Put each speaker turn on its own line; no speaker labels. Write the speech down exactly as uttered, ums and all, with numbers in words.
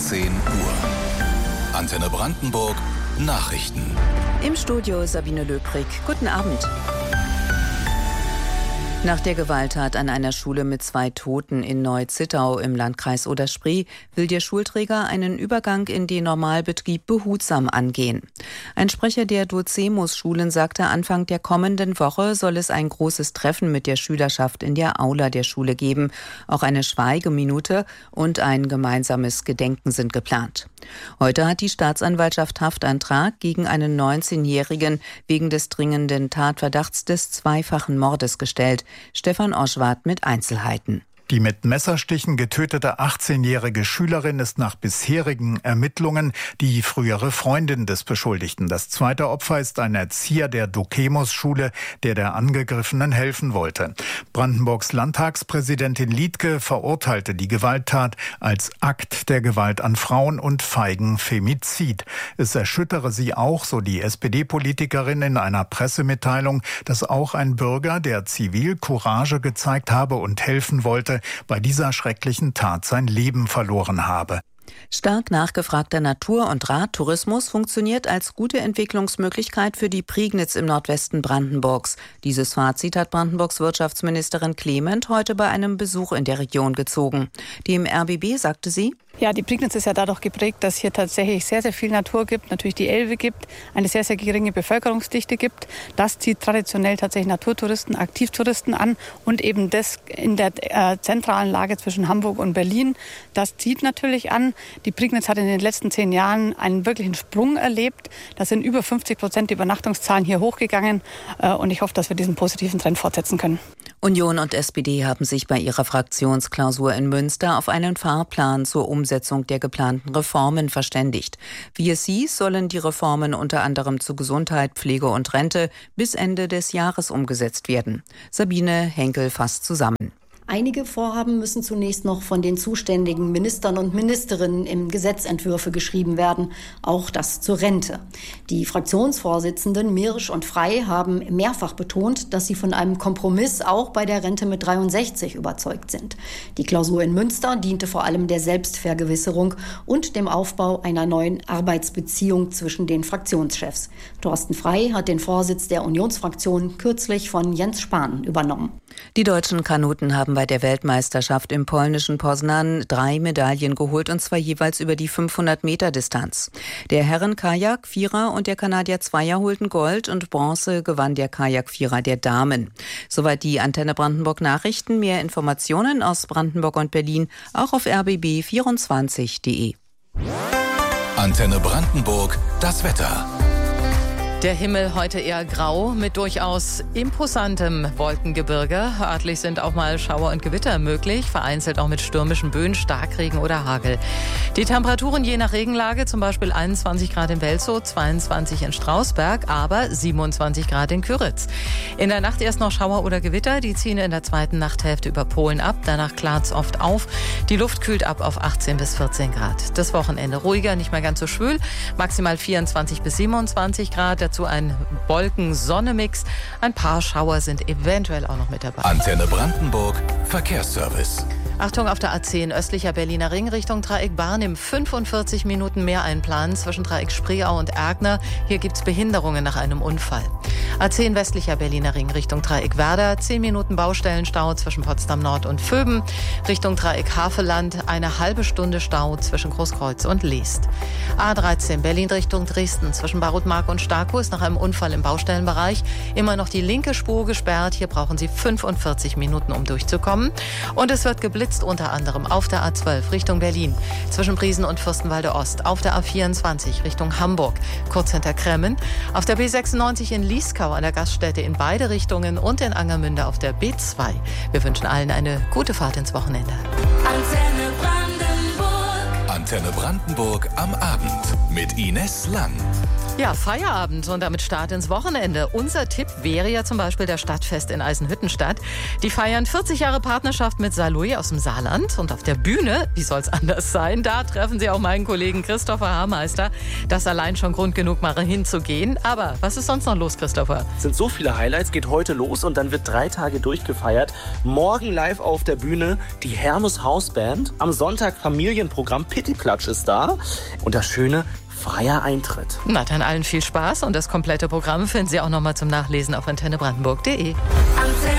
zehn Uhr. Antenne Brandenburg Nachrichten.
Im Studio Sabine Löbrig. Guten Abend. Nach der Gewalttat an einer Schule mit zwei Toten in Neu-Zittau im Landkreis Oder-Spree will der Schulträger einen Übergang in den Normalbetrieb behutsam angehen. Ein Sprecher der Docemus-Schulen sagte, Anfang der kommenden Woche soll es ein großes Treffen mit der Schülerschaft in der Aula der Schule geben. Auch eine Schweigeminute und ein gemeinsames Gedenken sind geplant. Heute hat die Staatsanwaltschaft Haftantrag gegen einen neunzehnjährigen wegen des dringenden Tatverdachts des zweifachen Mordes gestellt. Stefan Oschwart mit Einzelheiten.
Die mit Messerstichen getötete achtzehnjährige Schülerin ist nach bisherigen Ermittlungen die frühere Freundin des Beschuldigten. Das zweite Opfer ist ein Erzieher der Docemus-Schule, der der Angegriffenen helfen wollte. Brandenburgs Landtagspräsidentin Liedtke verurteilte die Gewalttat als Akt der Gewalt an Frauen und feigen Femizid. Es erschüttere sie auch, so die S P D-Politikerin in einer Pressemitteilung, dass auch ein Bürger, der Zivilcourage gezeigt habe und helfen wollte, bei dieser schrecklichen Tat sein Leben verloren habe.
Stark nachgefragter Natur- und Radtourismus funktioniert als gute Entwicklungsmöglichkeit für die Prignitz im Nordwesten Brandenburgs. Dieses Fazit hat Brandenburgs Wirtschaftsministerin Clement heute bei einem Besuch in der Region gezogen. Dem R B B sagte sie:
Ja, die Prignitz ist ja dadurch geprägt, dass hier tatsächlich sehr, sehr viel Natur gibt, natürlich die Elbe gibt, eine sehr, sehr geringe Bevölkerungsdichte gibt. Das zieht traditionell tatsächlich Naturtouristen, Aktivtouristen an und eben das in der äh, zentralen Lage zwischen Hamburg und Berlin. Das zieht natürlich an. Die Prignitz hat in den letzten zehn Jahren einen wirklichen Sprung erlebt. Da sind über fünfzig Prozent die Übernachtungszahlen hier hochgegangen äh, und ich hoffe, dass wir diesen positiven Trend fortsetzen können.
Union und S P D haben sich bei ihrer Fraktionsklausur in Münster auf einen Fahrplan zur Umsetzung der geplanten Reformen verständigt. Wie es hieß, sollen die Reformen unter anderem zu Gesundheit, Pflege und Rente bis Ende des Jahres umgesetzt werden. Sabine Henkel fasst zusammen.
Einige Vorhaben müssen zunächst noch von den zuständigen Ministern und Ministerinnen im Gesetzentwürfe geschrieben werden, auch das zur Rente. Die Fraktionsvorsitzenden Mirisch und Frey haben mehrfach betont, dass sie von einem Kompromiss auch bei der Rente mit dreiundsechzig überzeugt sind. Die Klausur in Münster diente vor allem der Selbstvergewisserung und dem Aufbau einer neuen Arbeitsbeziehung zwischen den Fraktionschefs. Thorsten Frey hat den Vorsitz der Unionsfraktion kürzlich von Jens Spahn übernommen.
Die deutschen Kanuten haben bei der Weltmeisterschaft im polnischen Poznan drei Medaillen geholt, und zwar jeweils über die fünfhundert Meter Distanz. Der Herren-Kajak, Vierer und der Kanadier Zweier holten Gold und Bronze gewann der Kajak-Vierer der Damen. Soweit die Antenne Brandenburg Nachrichten. Mehr Informationen aus Brandenburg und Berlin auch auf r b b vierundzwanzig punkt de.
Antenne Brandenburg, das Wetter.
Der Himmel heute eher grau mit durchaus imposantem Wolkengebirge. Örtlich sind auch mal Schauer und Gewitter möglich, vereinzelt auch mit stürmischen Böen, Starkregen oder Hagel. Die Temperaturen je nach Regenlage, zum Beispiel einundzwanzig Grad in Welzow, zweiundzwanzig in Strausberg, aber siebenundzwanzig Grad in Kyritz. In der Nacht erst noch Schauer oder Gewitter, die ziehen in der zweiten Nachthälfte über Polen ab. Danach klart's oft auf. Die Luft kühlt ab auf achtzehn bis vierzehn Grad. Das Wochenende ruhiger, nicht mehr ganz so schwül, maximal vierundzwanzig bis siebenundzwanzig Grad. Dazu ein Wolken-Sonne-Mix. Ein paar Schauer sind eventuell auch noch mit dabei.
Antenne Brandenburg, Verkehrsservice.
Achtung, auf der A zehn östlicher Berliner Ring Richtung Dreieck Barnim fünfundvierzig Minuten mehr einplanen zwischen Dreieck Spreeau und Ergner. Hier gibt es Behinderungen nach einem Unfall. A zehn westlicher Berliner Ring Richtung Dreieck Werder, zehn Minuten Baustellenstau zwischen Potsdam Nord und Vöben. Richtung Dreieck Havelland eine halbe Stunde Stau zwischen Großkreuz und Leest. A dreizehn Berlin Richtung Dresden zwischen Barutmark und Starkow ist nach einem Unfall im Baustellenbereich immer noch die linke Spur gesperrt. Hier brauchen Sie fünfundvierzig Minuten, um durchzukommen. Und es wird geblitzt unter anderem auf der A zwölf Richtung Berlin, zwischen Briesen und Fürstenwalde Ost, auf der A vierundzwanzig Richtung Hamburg, kurz hinter Kremmen, auf der B sechsundneunzig in Lieskau an der Gaststätte in beide Richtungen und in Angermünde auf der B zwei. Wir wünschen allen eine gute Fahrt ins Wochenende.
Antenne Brandenburg. Antenne Brandenburg am Abend mit Ines Lang.
Ja, Feierabend und damit Start ins Wochenende. Unser Tipp wäre ja zum Beispiel der Stadtfest in Eisenhüttenstadt. Die feiern vierzig Jahre Partnerschaft mit Saloy aus dem Saarland. Und auf der Bühne, wie soll es anders sein, da treffen Sie auch meinen Kollegen Christopher Haarmeister. Das allein schon Grund genug, mal hinzugehen. Aber was ist sonst noch los, Christopher?
Es sind so viele Highlights, geht heute los und dann wird drei Tage durchgefeiert. Morgen live auf der Bühne die Hermes Hausband. Am Sonntag Familienprogramm Pitti Klatsch ist da. Und das Schöne, freier Eintritt.
Na, dann allen viel Spaß und das komplette Programm finden Sie auch nochmal zum Nachlesen auf antenne brandenburg punkt de.